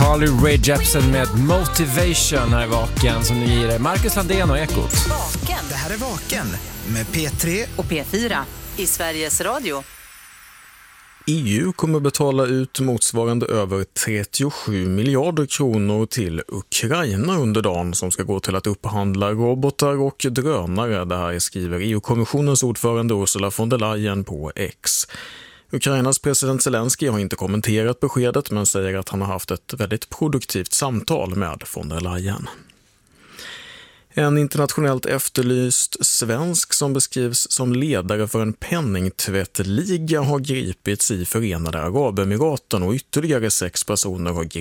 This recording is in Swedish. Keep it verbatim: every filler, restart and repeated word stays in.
Carly Rae Jepsen med Motivation här i Vaken som nu ger dig Marcus Landén och Ekot. Vaken. Det här är Vaken med P tre Och P fyra i Sveriges Radio. E U kommer betala ut motsvarande över trettiosju miljarder kronor till Ukraina under dagen som ska gå till att upphandla robotar och drönare. Det här skriver E U-kommissionens ordförande Ursula von der Leyen på X. Ukrainas president Zelensky har inte kommenterat beskedet men säger att han har haft ett väldigt produktivt samtal med von der Leyen. En internationellt efterlyst svensk som beskrivs som ledare för en penningtvättliga har gripits i Förenade Arabemiraten och ytterligare sex personer har gripits